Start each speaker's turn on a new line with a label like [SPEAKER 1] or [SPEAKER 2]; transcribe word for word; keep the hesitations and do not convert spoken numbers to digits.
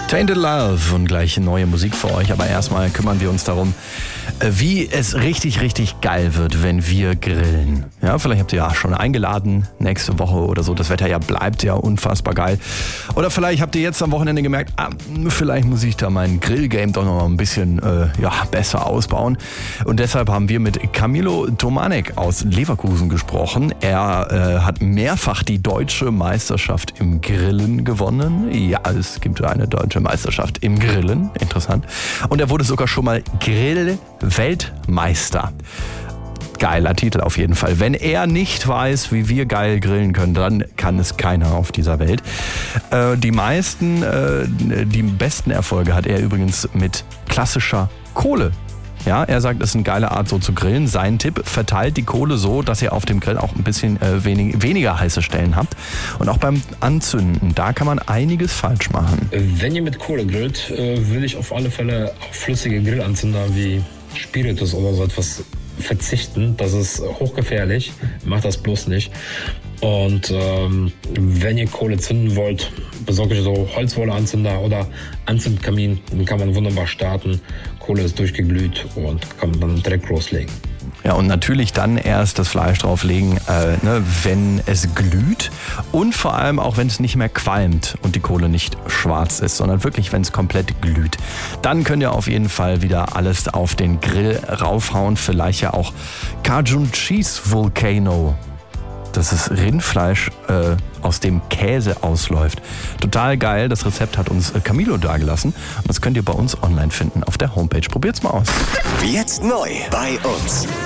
[SPEAKER 1] Tainted Love und gleich neue Musik für euch. Aber erstmal kümmern wir uns darum, wie es richtig, richtig geil wird, wenn wir grillen. Ja, vielleicht habt ihr ja schon eingeladen, nächste Woche oder so. Das Wetter ja bleibt ja unfassbar geil. Oder vielleicht habt ihr jetzt am Wochenende gemerkt, ah, vielleicht muss ich da mein Grillgame doch noch mal ein bisschen äh, ja, besser ausbauen. Und deshalb haben wir mit Camilo Tomanek aus Leverkusen gesprochen. Er äh, hat mehrfach die deutsche Meisterschaft im Grillen gewonnen. Ja, es gibt eine deutsche Meisterschaft im Grillen. Interessant. Und er wurde sogar schon mal Grill-Weltmeister. Geiler Titel auf jeden Fall. Wenn er nicht weiß, wie wir geil grillen können, dann kann es keiner auf dieser Welt. Äh, die meisten, äh, die besten Erfolge hat er übrigens mit klassischer Kohle. Ja, er sagt, es ist eine geile Art, so zu grillen. Sein Tipp: verteilt die Kohle so, dass ihr auf dem Grill auch ein bisschen äh, wenig, weniger heiße Stellen habt. Und auch beim Anzünden, da kann man einiges falsch machen.
[SPEAKER 2] Wenn ihr mit Kohle grillt, äh, würde ich auf alle Fälle auf flüssige Grillanzünder wie Spiritus oder so etwas verzichten. Das ist hochgefährlich. Macht das bloß nicht. Und ähm, wenn ihr Kohle zünden wollt, besorgt euch so Holzwohleanzünder oder Anzündkamin. Dann kann man wunderbar starten. Kohle ist durchgeglüht und kann man dann direkt loslegen.
[SPEAKER 1] Ja, und natürlich dann erst das Fleisch drauflegen, äh, ne, wenn es glüht und vor allem auch, wenn es nicht mehr qualmt und die Kohle nicht schwarz ist, sondern wirklich, wenn es komplett glüht. Dann könnt ihr auf jeden Fall wieder alles auf den Grill raufhauen. Vielleicht ja auch Cajun Cheese Volcano. Das ist Rindfleisch, äh, aus dem Käse ausläuft. Total geil. Das Rezept hat uns Camilo dagelassen. Und das könnt ihr bei uns online finden auf der Homepage. Probiert's mal aus.
[SPEAKER 3] Jetzt neu bei uns.